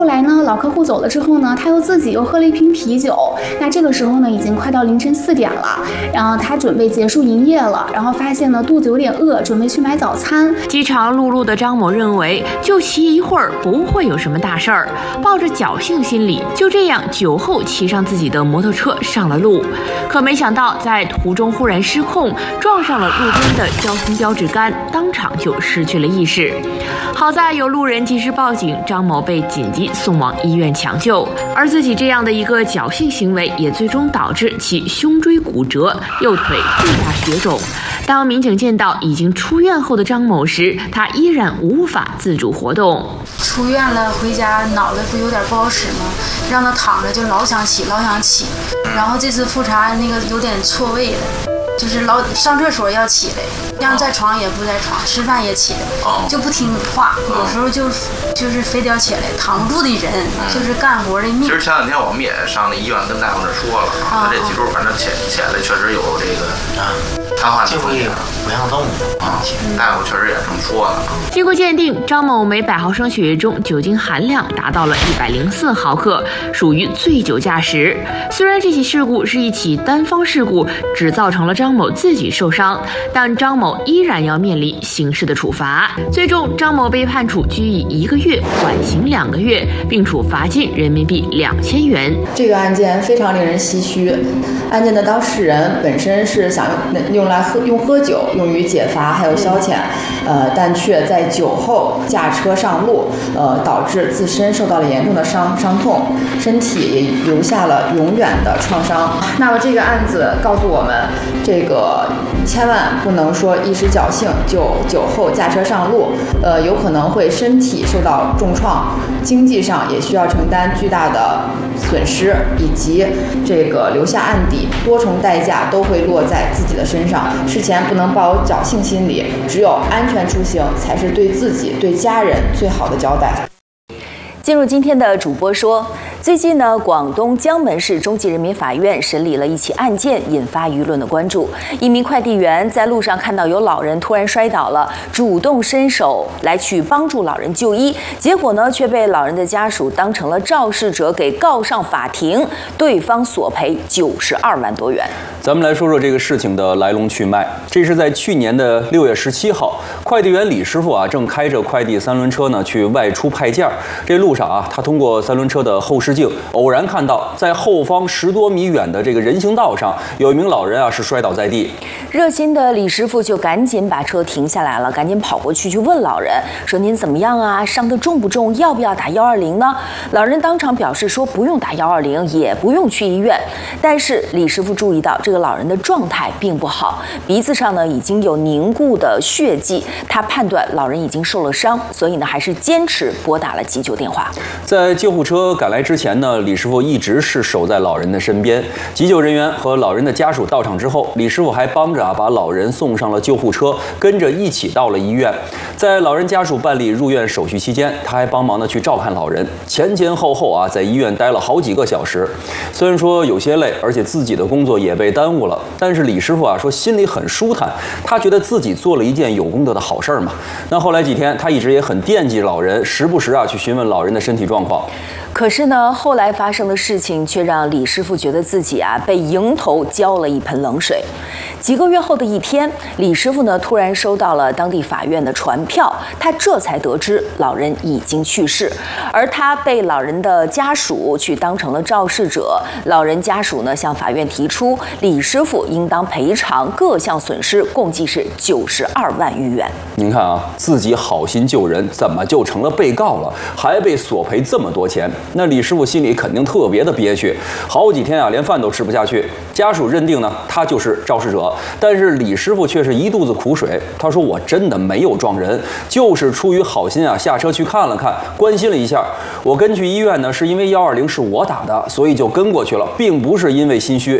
后来呢，老客户走了之后呢，他又自己又喝了一瓶啤酒。那这个时候呢，已经快到凌晨4点了。然后他准备结束营业了，然后发现呢肚子有点饿，准备去买早餐。 饥肠辘辘的张某认为，就骑一会儿不会有什么大事儿，抱着侥幸心理，就这样酒后骑上自己的摩托车上了路。可没想到，在途中忽然失控，撞上了路边的交通标志杆，当场就失去了意识。好在有路人及时报警，张某被紧急送往医院抢救。而自己这样的一个侥幸行为，也最终导致其胸椎骨折，右腿巨大血肿。当民警见到已经出院后的张某时，他依然无法自主活动。 出院了回家，脑袋不有点不好使吗？让他躺着就老想起，老想起。然后这次复查那个有点错位了。就是老上厕所要起来，让在床也不在床，吃饭也起来，就不听话，有时候就是非得要起来，扛不住的人，就是干活的命。 其实前2天我们也上那医院跟大夫那说了，他这脊柱反正起来确实有这个瘫痪的风险， 不让动大夫确实也这么说的。 经过鉴定，张某每100毫升血液中酒精含量达到了104毫克，属于醉酒驾驶。虽然这起事故是一起单方事故，只造成了张某自己受伤，但张某依然要面临刑事的处罚。最终，张某被判处拘役1个月，缓刑2个月，并处罚金人民币2000元。 这个案件非常令人唏嘘。案件的当事人本身是想用喝酒用于解乏还有消遣，但却在酒后驾车上路，导致自身受到了严重的伤痛，身体也留下了永远的创伤。那么这个案子告诉我们，这个千万不能说一时侥幸就酒后驾车上路，有可能会身体受到重创，经济上也需要承担巨大的损失，以及这个留下案底，多重代价都会落在自己的身上。事前不能抱有侥幸心理，只有安全出行才是对自己、对家人最好的交代。 进入今天的主播说，最近呢，广东江门市中级人民法院审理了一起案件，引发舆论的关注。一名快递员在路上看到有老人突然摔倒了，主动伸手来去帮助老人就医，结果呢，却被老人的家属当成了肇事者给告上法庭，对方索赔92万多元。 咱们来说说这个事情的来龙去脉。这是在去年的6月17号，快递员李师傅正开着快递3轮车呢去外出派件。这路上他通过3轮车的后视镜，偶然看到在后方10多米远的这个人行道上，有一名老人是摔倒在地。 热心的李师傅就赶紧把车停下来了，赶紧跑过去问老人说：“您怎么样啊？伤得重不重？要不要打120呢？”老人当场表示说不用打120，也不用去医院。但是李师傅注意到这个老人的状态并不好，鼻子上呢已经有凝固的血迹，他判断老人已经受了伤，所以呢还是坚持拨打了急救电话。 在救护车赶来之前呢，李师傅一直是守在老人的身边。急救人员和老人的家属到场之后，李师傅还帮着把老人送上了救护车，跟着一起到了医院。在老人家属办理入院手续期间，他还帮忙的去照看老人，前后在医院待了好几个小时。虽然说有些累，而且自己的工作也被耽误了，但是李师傅说心里很舒坦，他觉得自己做了一件有功德的好事嘛。那后来几天，他一直也很惦记老人，时不时去询问老人的身体状况。 可是呢，后来发生的事情却让李师傅觉得自己被迎头浇了一盆冷水。几个月后的一天，李师傅呢突然收到了当地法院的传票，他这才得知老人已经去世，而他被老人的家属去当成了肇事者。老人家属呢向法院提出，李师傅应当赔偿各项损失，共计是92万余元。 您看自己好心救人，怎么就成了被告了，还被索赔这么多钱？那李师傅心里肯定特别的憋屈，好几天连饭都吃不下去。家属认定呢他就是肇事者，但是李师傅却是一肚子苦水。他说：“我真的没有撞人，就是出于好心下车去看了看，关心了一下。我跟去医院呢是因为120是我打的，所以就跟过去了，并不是因为心虚。”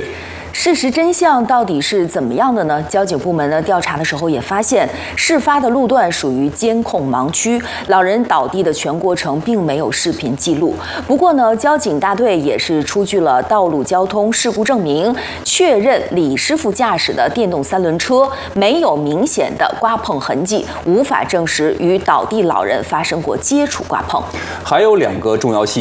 事实真相到底是怎么样的呢？交警部门呢调查的时候也发现，事发的路段属于监控盲区，老人倒地的全过程并没有视频记录。不过呢，交警大队也是出具了道路交通事故证明，确认李师傅驾驶的电动3轮车没有明显的刮碰痕迹，无法证实与倒地老人发生过接触刮碰。 还有2个重要细节。